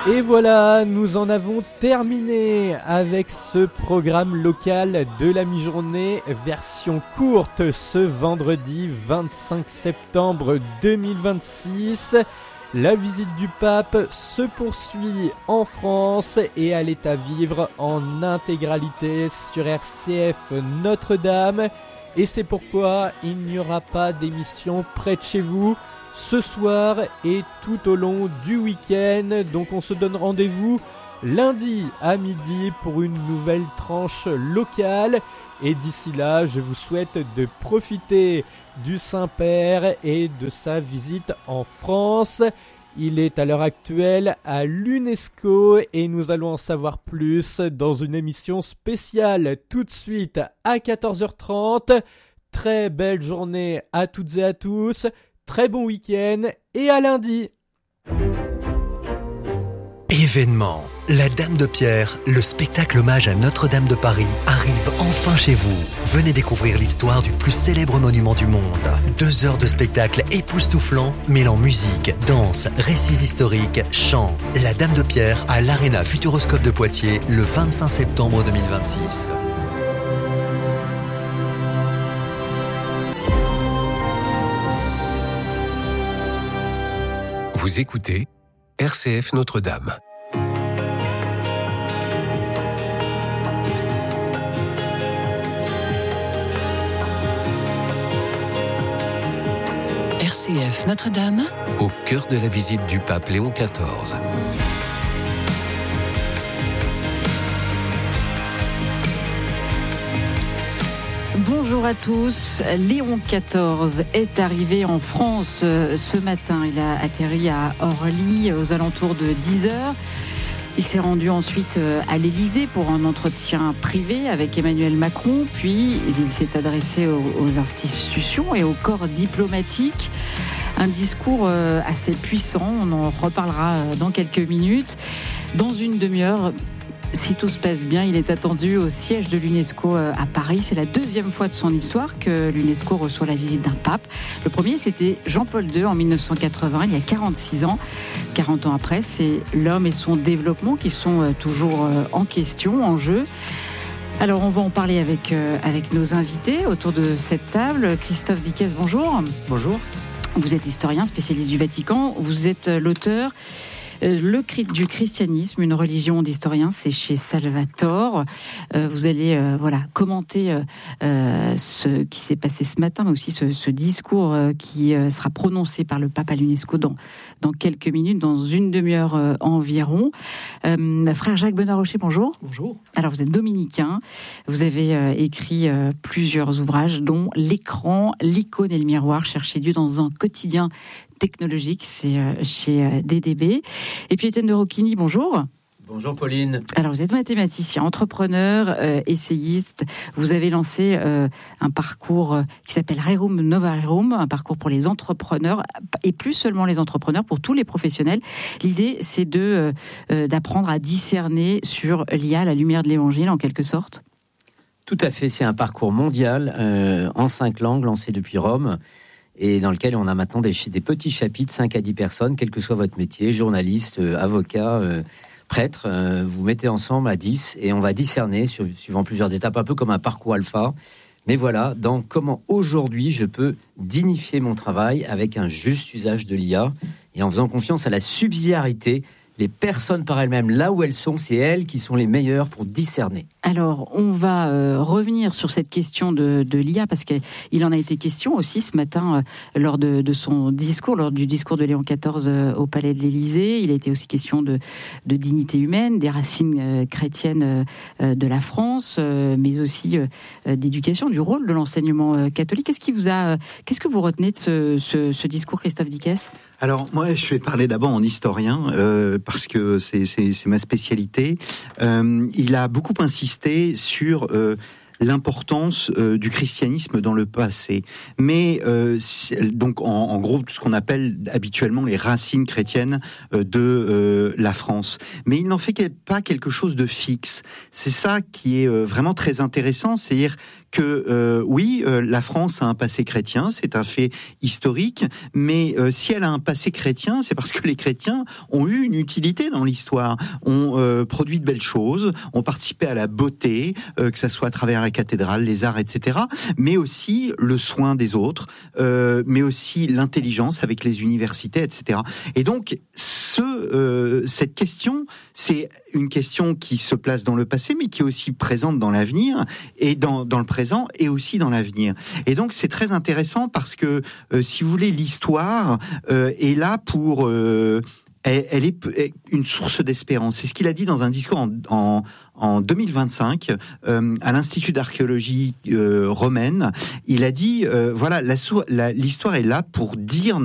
Et voilà, nous en avons terminé avec ce programme local de la mi-journée, version courte ce vendredi 25 septembre 2026. La visite du pape se poursuit en France et elle est à vivre en intégralité sur RCF Notre-Dame. Et c'est pourquoi il n'y aura pas d'émission près de chez vous ce soir et tout au long du week-end. Donc on se donne rendez-vous lundi à midi pour une nouvelle tranche locale. Et d'ici là, je vous souhaite de profiter du Saint-Père et de sa visite en France. Il est à l'heure actuelle à l'UNESCO et nous allons en savoir plus dans une émission spéciale tout de suite à 14h30. Très belle journée à toutes et à tous. Très bon week-end et à lundi. Événement. La Dame de Pierre, le spectacle hommage à Notre-Dame de Paris, arrive enfin chez vous. Venez découvrir l'histoire du plus célèbre monument du monde. 2 heures de spectacle époustouflant, mêlant musique, danse, récits historiques, chants. La Dame de Pierre à l'Arena Futuroscope de Poitiers le 25 septembre 2026. Vous écoutez RCF Notre-Dame. RCF Notre-Dame, Au cœur de la visite du pape Léon XIV. Bonjour à tous. Léon XIV est arrivé en France ce matin. Il a atterri à Orly aux alentours de 10h. Il s'est rendu ensuite à l'Élysée pour un entretien privé avec Emmanuel Macron. Puis il s'est adressé aux institutions et au corps diplomatique. Un discours assez puissant. On en reparlera dans quelques minutes. Dans une demi-heure, si tout se passe bien, il est attendu au siège de l'UNESCO à Paris. C'est la 2e fois de son histoire que l'UNESCO reçoit la visite d'un pape. Le premier, c'était Jean-Paul II en 1980, il y a 46 ans. 40 ans après, c'est l'homme et son développement qui sont toujours en question, en jeu. Alors, on va en parler avec nos invités autour de cette table. Christophe Dickès, bonjour. Bonjour. Vous êtes historien, spécialiste du Vatican. Vous êtes l'auteur du christianisme, une religion d'historien, c'est chez Salvatore. Vous allez commenter ce qui s'est passé ce matin, mais aussi ce discours qui sera prononcé par le pape à l'UNESCO dans quelques minutes, dans une demi-heure environ. Frère Jacques Benoît-Rocher, bonjour. Bonjour. Alors vous êtes dominicain, vous avez écrit plusieurs ouvrages, dont L'écran, l'icône et le miroir, chercher Dieu dans un quotidien technologique, c'est chez DDB. Et puis Étienne de Rocchini, bonjour. Bonjour Pauline. Alors vous êtes mathématicien, entrepreneur, essayiste. Vous avez lancé un parcours qui s'appelle Rerum Nova Rerum, un parcours pour les entrepreneurs, et plus seulement les entrepreneurs, pour tous les professionnels. L'idée, c'est d'apprendre à discerner sur l'IA, la lumière de l'évangile, en quelque sorte. Tout à fait, c'est un parcours mondial en 5 langues, lancé depuis Rome, et dans lequel on a maintenant des petits chapitres, 5 à 10 personnes, quel que soit votre métier, journaliste, avocat, prêtre, vous mettez ensemble à 10 et on va discerner suivant plusieurs étapes, un peu comme un parcours alpha. Mais voilà, dans comment aujourd'hui je peux dignifier mon travail avec un juste usage de l'IA et en faisant confiance à la subsidiarité. Les personnes par elles-mêmes, là où elles sont, c'est elles qui sont les meilleures pour discerner. Alors, on va revenir sur cette question de l'IA, parce qu'il en a été question aussi ce matin lors de son discours, lors du discours de Léon XIV au Palais de l'Élysée. Il a été aussi question de dignité humaine, des racines chrétiennes de la France, mais aussi d'éducation, du rôle de l'enseignement catholique. Qu'est-ce que vous retenez de ce discours, Christophe Dickès ? Alors, moi, je vais parler d'abord en historien, parce que c'est ma spécialité. Il a beaucoup insisté sur l'importance du christianisme dans le passé. Mais donc en gros, ce qu'on appelle habituellement les racines chrétiennes de la France. Mais il n'en fait pas quelque chose de fixe. C'est ça qui est vraiment très intéressant, c'est-à-dire que oui, la France a un passé chrétien, c'est un fait historique, mais si elle a un passé chrétien, c'est parce que les chrétiens ont eu une utilité dans l'histoire, ont produit de belles choses, ont participé à la beauté, que ça soit à travers la cathédrale, les arts, etc., mais aussi le soin des autres, mais aussi l'intelligence avec les universités, etc. Et donc, cette question, c'est une question qui se place dans le passé, mais qui est aussi présente dans l'avenir, et dans le présent, et aussi dans l'avenir. Et donc, c'est très intéressant parce que, si vous voulez, l'histoire est là pour... Elle est une source d'espérance. C'est ce qu'il a dit dans un discours en 2025 à l'Institut d'archéologie romaine. Il a dit, voilà, l'histoire est là pour dire